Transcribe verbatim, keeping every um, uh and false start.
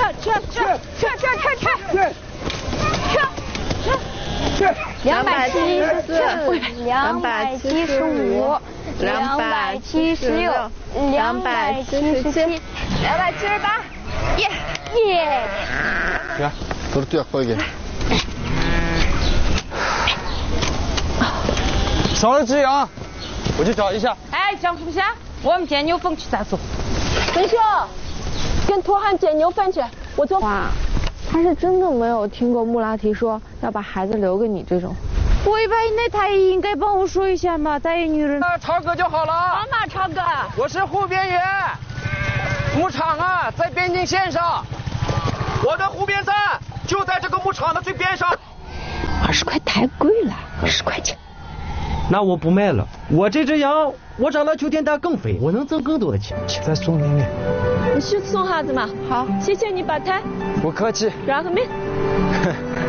去去去去去去去，两百七十四，两百七十五，两百七十六，两百七十七，两百七十八，耶耶！ 来，都是这喝一个。少了只羊，我去找一下。 哎，张福霞，我们见牛粪去咋做？ 文秀，跟托汉捡牛粪去。我做。 哇，他是真的没有听过穆拉提说要把孩子留给你这种。 我以为那他也应该帮我说一下嘛，咱一女人。 那超哥就好了。 好嘛，超哥。 我是护边员，牧场啊在边境线上，我的护边站就在这个牧场的最边上。 二十块太贵了，十块钱。 那我不卖了，我这只羊，我长了秋天大更肥，我能挣更多的钱。 再送你呢。 你去送孩子嘛。好，谢谢你把台。 不客气。 让个面。